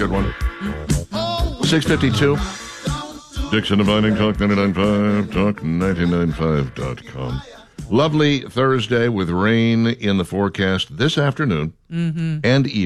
Good one. 6:52. Dixon Dividing Talk 99.5, talk995.com. Lovely Thursday with rain in the forecast this afternoon and evening.